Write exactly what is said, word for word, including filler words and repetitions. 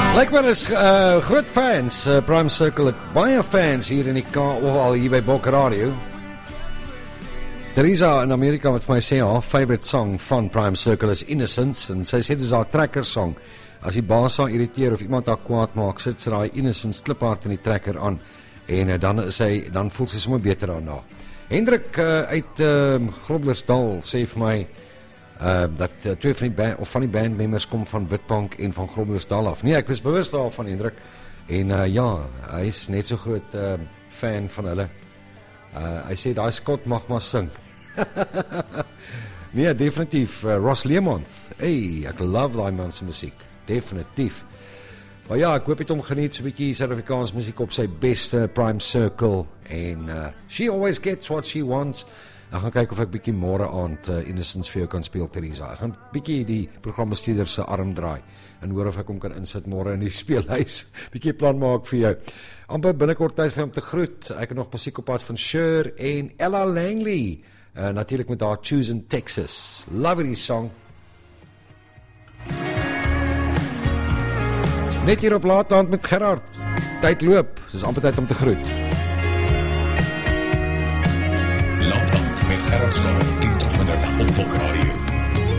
Lyk maar is uh, groot fans, uh, Prime Circle het baie fans hier in die K, of al hier by Bok Radio. Teresa in Amerika wat vir my sê, haar favorite song van Prime Circle is Innocence, en sy sê dit is haar tracker song. As die baas haar irriteer of iemand haar kwaad maak, sit sy daai Innocence kliphard in die tracker aan, en uh, dan is sy, dan voel sy sommer beter daarna. Hendrik uh, uit uh, Groblersdal sê vir my, Uh, dat uh, twee van die, band, of van die bandmembers kom van Witbank en van Groblersdal af. Nee, ek was bewus daarvan, Hendrik. En uh, ja, hy is net so groot uh, fan van hulle. Uh, hy sê, die Scott mag maar sing. Nee, definitief. Uh, Ross Leemont. Hey, ek love die man se musiek. Definitief. Maar ja, ek hoop het hom geniet so 'n bietjie Suid-Afrikaans musiek op sy beste Prime Circle. En uh, she always gets what she wants. Ek gaan kyk of ek bietjie môre aand uh, Innocence vir jou kan speel, Teresa. Ek gaan bietjie die programbestuurder se arm draai en hoor of ek hom kan insit môre in die speelhuis. Bietjie plan maak vir jou. Amper binnekort tyd vir hom te groet. Ek het nog musiek op pad van Sher en Ella Langley. Uh, Natuurlik met haar Choosing Texas. Love die song. Net hier op laat aand met Gerard. Tyd loop. Dis amper tyd om te groet. Laat aand met Gerard Sloot, tien tot middag op Bok Radio.